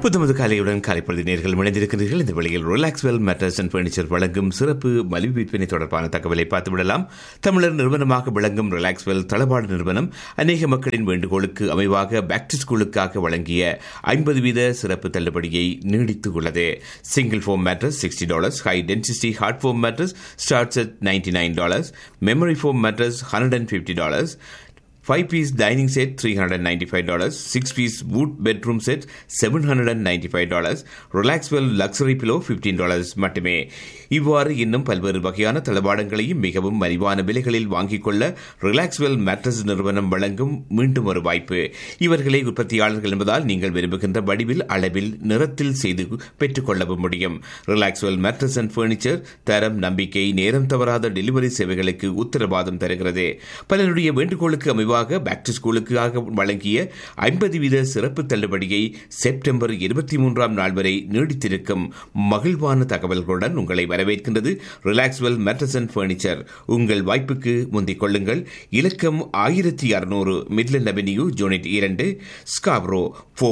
புத்தமது காலையுடன் காலைப்பொழுது நேர்கள் இணைந்திருக்கிறீர்கள். இந்த வழியில் ரிலாக்ஸ்வெல் மேட்ரஸ் அண்ட் பர்னிச்சர் வழங்கும் சிறப்பு மலிவு விற்பனை தொடர்பான தகவலை பார்த்துவிடலாம். தமிழர் நிறுவனமாக விளங்கும் ரிலாக்ஸ்வெல் தளபாட நிறுவனம் அநேக மக்களின் வேண்டுகோளுக்கு அமைவாக பேக் டு ஸ்கூலுக்காக வழங்கிய 50% சிறப்பு தள்ளுபடியை நீடித்துள்ளது. Single foam mattress $60, high density heart foam mattress starts at $99, memory foam mattress $150, 5-piece dining set $395, 6-piece wood bedroom set $795, Relaxwell luxury pillow $15 மட்டுமே. இவ்வாறு இன்னும் பல்வேறு வகையான தளபாடங்களையும் மிகவும் மலிவான விலைகளில் வாங்கிக் கொள்ள ரிலாக்ஸ்வெல் மேட்ரஸ் நிறுவனம் வழங்கும் மீண்டும் ஒரு வாய்ப்பு. இவர்களே உற்பத்தியாளர்கள் என்பதால் நீங்கள் விரும்புகின்ற வடிவில், அளவில், நிறத்தில் செய்து பெற்றுக் கொள்ளவும் முடியும். ரிலாக்ஸ்வெல் மேட்ரஸ் அண்ட் பர்னிச்சர் தரம், நம்பிக்கை, நேரம் தவறாத டெலிவரி சேவைகளுக்கு உத்தரவாதம் தருகிறது. பலருடைய வேண்டுகோளுக்கு அமைவாக பேக் டு ஸ்கூலுக்காக வழங்கிய 50% சிறப்பு தள்ளுபடியை செப்டம்பர் 23ஆம் நாள் வரை நீடித்திருக்கும் மகிழ்வான தகவல்களுடன் உங்களை வரவேற்கின்றது ரிலாக்ஸ்வெல் மேட்ரஸ் அண்ட் பர்னிச்சர். உங்கள் வாய்ப்புக்கு முந்திக் கொள்ளுங்கள். இலக்கம் 1600 மிட்லண்ட் அவென்யூ, யூனிட் 2, ஸ்காப்ரோ.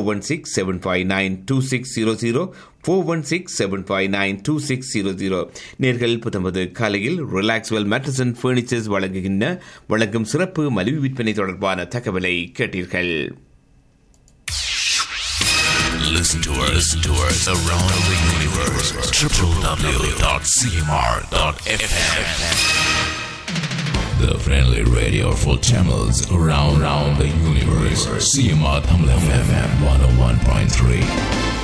4167592600, 4167592600. நேர்கள் புத்தமது காலையில் ரிலாக்ஸ்வெல் மேட்ரஸ் அண்ட் பர்னிச்சர்ஸ் வழங்கும் சிறப்பு மலிவு விற்பனை தொடர்பான தகவலை கேட்டீர்கள். Listen to us around the universe. www.cmr.fm. The friendly radio for channels around the universe. CMR Tamil FM 101.3.